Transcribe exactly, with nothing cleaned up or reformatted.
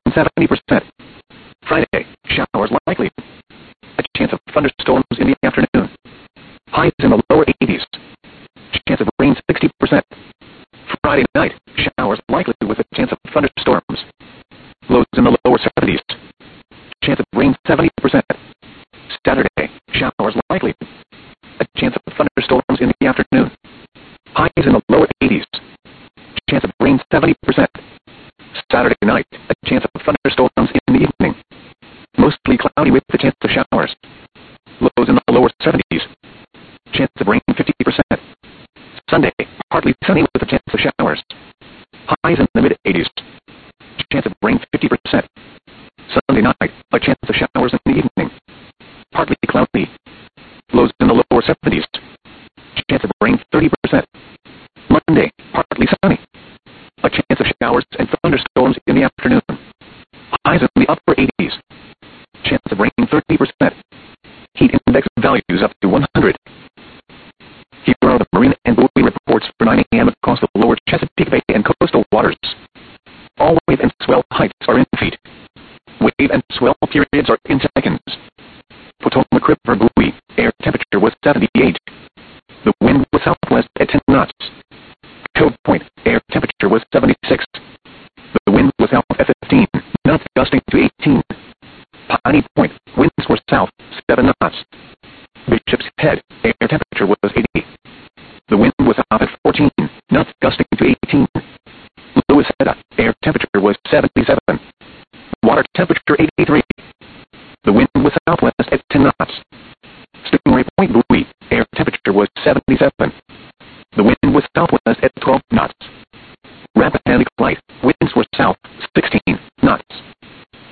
seventy percent. Friday, showers likely. A chance of thunderstorms in the afternoon. Highs in the lower eighties. Chance of rain sixty percent. Friday night, showers likely with a chance of thunderstorms. Lows in the lower seventies. Chance of rain seventy percent. Saturday, showers likely. A chance of thunderstorms in the afternoon. Highs in the lower eighties. Chance of rain seventy percent. Saturday night, a chance of thunderstorms in the evening. Mostly cloudy with a chance of showers. Lows in the lower seventies. Chance of rain fifty percent. Sunday, partly sunny with a chance of showers. Highs in the mid-eighties. Chance of rain fifty percent. Sunday night, a chance of showers in the evening. Partly cloudy. Lows in the lower seventies. Chance of rain thirty percent. Monday, partly sunny. A chance of showers and thunderstorms in the afternoon. Highs in the upper eighties. Chance of rain thirty percent. Heat index values up to one hundred. Here are the marine and buoy reports for nine a m across the lower Chesapeake Bay and coastal waters. All wave and swell heights are in feet. Wave and swell periods are in seconds. Potomac River buoy, air temperature was seventy-eight. The wind was southwest at ten knots. Cove Point, air temperature was seventy-six. The wind was south at fifteen knots, gusting to eighteen. Piney Point, winds were south, seven knots. Bishop's Head, air temperature was eighty. The wind was south at fourteen knots, gusting to eighteen. Louisetta, air temperature was seventy-seven. Water temperature eighty-three. The wind was southwest at ten knots. Stingray Point buoy, air temperature was seventy-seven. The wind was southwest at twelve knots. Rappahannock Light, winds were south, sixteen.